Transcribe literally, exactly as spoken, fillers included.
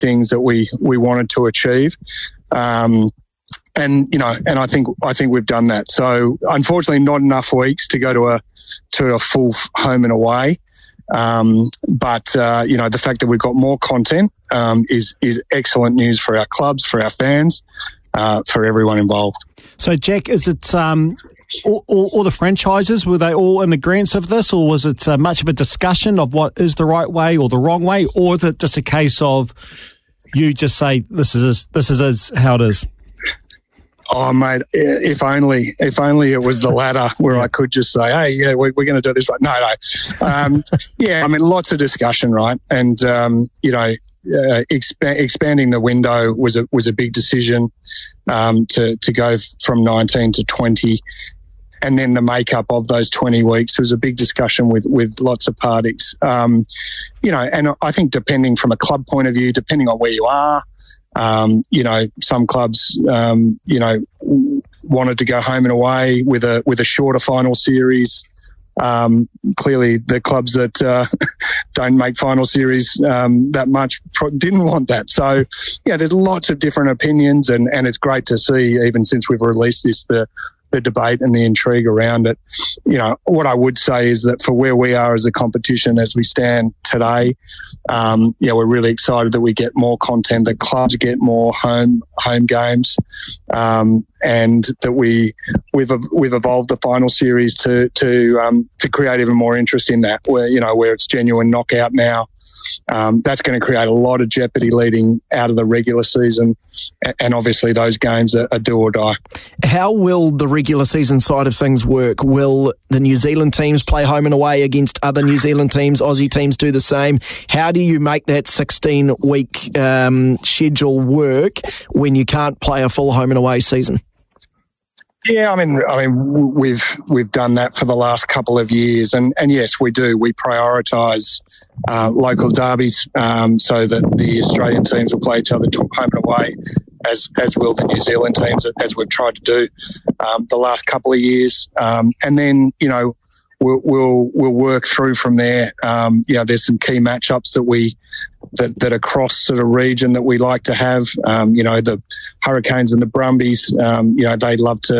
things that we, we wanted to achieve. Um, and, you know, and I think, I think we've done that. So unfortunately not enough weeks to go to a, to a full home and away. Um, but, uh, you know, the fact that we've got more content, um, is, is excellent news for our clubs, for our fans, uh, for everyone involved. So, Jack, is it, um, all, all, all the franchises, were they all in agreement of this, or was it uh, much of a discussion of what is the right way or the wrong way, or is it just a case of you just say, this is, this is how it is? Oh, mate, if only, if only it was the latter where I could just say, hey, yeah, we're, we're going to do this right. No, no. Um, yeah, I mean, lots of discussion, right? And, um, you know, uh, exp- expanding the window was a, was a big decision, um, to, to go from nineteen to twenty. And then the makeup of those twenty weeks was a big discussion with, with lots of parties. Um, you know, and I think depending from a club point of view, depending on where you are, um, you know, some clubs, um, you know, wanted to go home and away with a, with a shorter final series. Um, clearly the clubs that, uh, don't make final series, um, that much pro- didn't want that. So yeah, there's lots of different opinions, and, and it's great to see, even since we've released this, the, the debate and the intrigue around it. You know, what I would say is that for where we are as a competition as we stand today, um, you know, we're really excited that we get more content, that clubs get more home home games, um, and that we we've we've evolved the final series to to um, to create even more interest in that, where, you know, where it's genuine knockout now. Um, that's going to create a lot of jeopardy leading out of the regular season, and obviously those games are, are do or die. How will the regular season side of things work? Will the New Zealand teams play home and away against other New Zealand teams? Aussie teams do the same. How do you make that sixteen-week um, schedule work when you can't play a full home and away season? Yeah, I mean, I mean, we've we've done that for the last couple of years, and, and yes, we do. We prioritise uh, local derbies, um, so that the Australian teams will play each other home and away, as as will the New Zealand teams, as we've tried to do um, the last couple of years, um, and then, you know, we'll we'll, we'll work through from there. Um, you know, there's some key matchups that we that that across sort of region that we like to have. Um, you know, the Hurricanes and the Brumbies. Um, you know, they love to.